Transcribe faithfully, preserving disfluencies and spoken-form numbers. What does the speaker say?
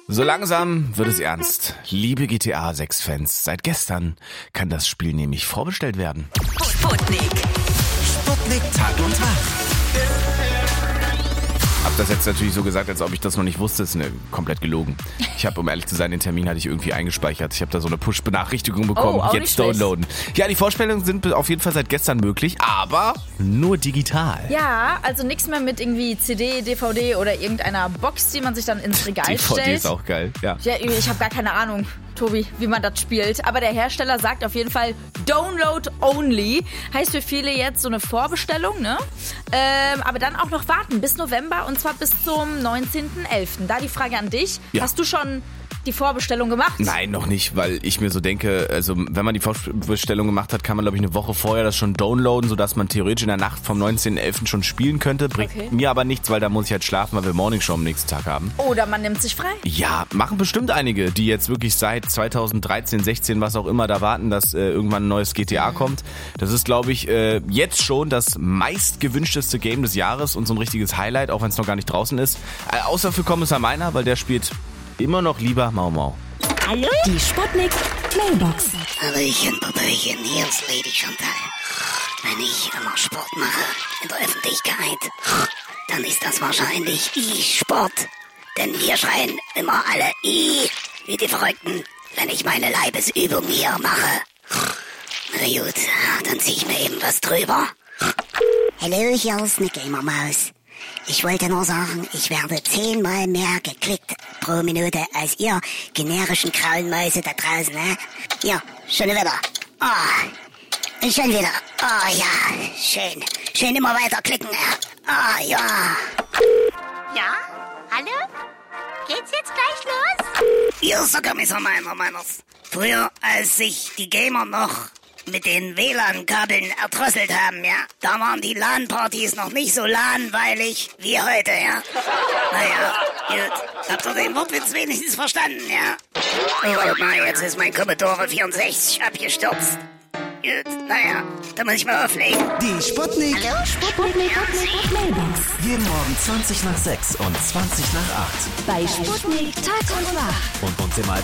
So langsam wird es ernst. Liebe G T A sechs Fans, seit gestern kann das Spiel nämlich vorbestellt werden. Sputnik. Sputnik Tag und Tag. Hab das jetzt natürlich so gesagt, als ob ich das noch nicht wusste. Das ist ne, komplett gelogen. Ich habe, um ehrlich zu sein, den Termin hatte ich irgendwie eingespeichert. Ich habe da so eine Push-Benachrichtigung bekommen. Oh, auch Jetzt nicht downloaden. Ja, die Vorstellungen sind auf jeden Fall seit gestern möglich, aber nur digital. Ja, also nichts mehr mit irgendwie C D, D V D oder irgendeiner Box, die man sich dann ins Regal D V D stellt. ist auch geil, ja. Ja, ich habe gar keine Ahnung, Tobi, wie man das spielt. Aber der Hersteller sagt auf jeden Fall Download Only. Heißt für viele jetzt so eine Vorbestellung, ne? Ähm, aber dann auch noch warten bis November und zwar bis zum neunzehnten elften Da die Frage an dich. Ja. Hast du schon die Vorbestellung gemacht? Nein, noch nicht, weil ich mir so denke, also wenn man die Vorbestellung gemacht hat, kann man glaube ich eine Woche vorher das schon downloaden, sodass man theoretisch in der Nacht vom neunzehnten elften schon spielen könnte. Bringt Okay. mir aber nichts, weil da muss ich halt schlafen, weil wir Morningshow am nächsten Tag haben. Oder man nimmt sich frei. Ja, machen bestimmt einige, die jetzt wirklich seit zweitausenddreizehn, sechzehn, was auch immer, da warten, dass äh, irgendwann ein neues G T A kommt. Das ist, glaube ich, äh, jetzt schon das meistgewünschteste Game des Jahres und so ein richtiges Highlight, auch wenn es noch gar nicht draußen ist. Äh, außer für Kommissar Meiner, weil der spielt immer noch lieber Mau Mau. Hallo? Die Sputnik Mailbox. Hallöchen, Popöchen, hier ist Lady Chantal. Wenn ich immer Sport mache in der Öffentlichkeit, dann ist das wahrscheinlich E-Sport. Denn wir schreien immer alle I wie die Verrückten, wenn ich meine Leibesübung hier mache. Na gut, dann zieh ich mir eben was drüber. Hallo, hier ist eine Gamermaus. Ich wollte nur sagen, ich werde zehnmal mehr geklickt pro Minute als ihr generischen grauen Mäuse da draußen, ne? Ja, schon wieder. Oh, schon wieder. Oh ja, schön. Schön immer weiter klicken. Ah, oh, ja. Ja? Hallo? Geht's jetzt gleich los? Hier ist der Kommissar Meiner, Meiners. Früher, als sich die Gamer noch mit den W L A N-Kabeln erdrosselt haben, ja, da waren die LAN-Partys noch nicht so LAN-weilig wie heute, ja. Naja, gut. Habt ihr den Wortwitz wenigstens verstanden, ja? Oh, na, jetzt ist mein Commodore vierundsechzig abgestürzt. Gut, naja, da muss ich mal auflegen. Die Sputnik. Hallo, Sputnik Mailbox. Jeden Morgen zwanzig nach sechs und zwanzig nach acht. Bei Sputnik Tag und Nacht. Und uns im